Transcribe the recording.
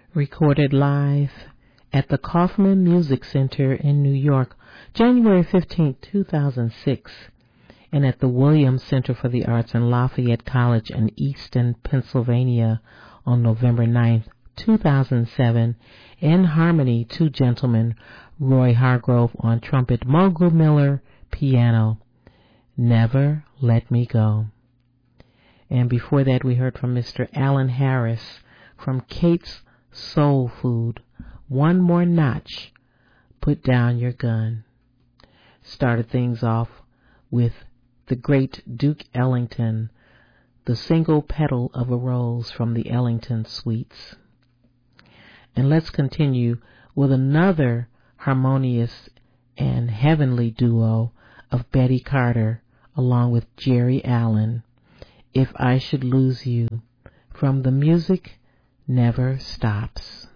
recorded live at the Kaufman Music Center in New York, January 15, 2006, and at the Williams Center for the Arts in Lafayette College in Easton, Pennsylvania on November 9, 2007. In harmony, two gentlemen, Roy Hargrove on trumpet, Mulgrew Miller piano, Never Let Me Go. And before that, we heard from Mr. Alan Harris from Kate's Soul Food, One More Notch, Put Down Your Gun. Started things off with the great Duke Ellington, The Single Petal of a Rose from the Ellington Suites. And let's continue with another harmonious and heavenly duo of Betty Carter along with Jerry Allen, If I Should Lose You, from The Music Never Stops.